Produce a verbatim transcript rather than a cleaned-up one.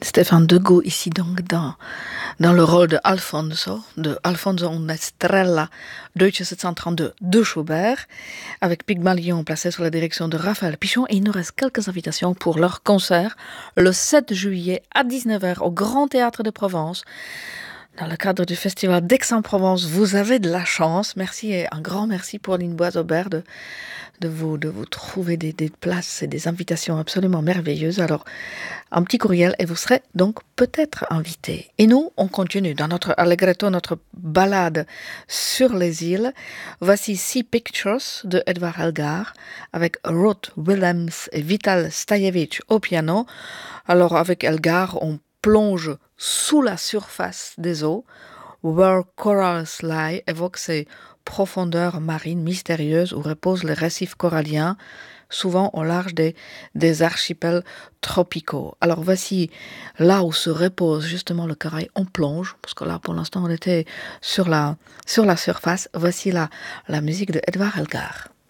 Stéphane Degaut ici donc dans, dans le rôle de Alfonso, de Alfonso Onestrella, Deutsche sept cent trente-deux de Schubert, avec Pygmalion placé sous la direction de Raphaël Pichon. Et il nous reste quelques invitations pour leur concert le sept juillet à dix-neuf heures au Grand Théâtre de Provence. Dans le cadre du festival d'Aix-en-Provence, vous avez de la chance. Merci et un grand merci pour Pauline Boisaubert de, de, vous, de vous trouver des, des places et des invitations absolument merveilleuses. Alors, un petit courriel et vous serez donc peut-être invité. Et nous, on continue dans notre Allegretto, notre balade sur les îles. Voici Sea Pictures de Edvard Elgar avec Ruth Willems et Vital Stajevich au piano. Alors, avec Elgar, on plonge sous la surface des eaux. Where Corals Lie évoque ces profondeurs marines mystérieuses où reposent les récifs coralliens, souvent au large des, des archipels tropicaux. Alors voici là où se repose justement le corail, on plonge, parce que là pour l'instant on était sur la, sur la surface. Voici là la musique de Edvard Elgar.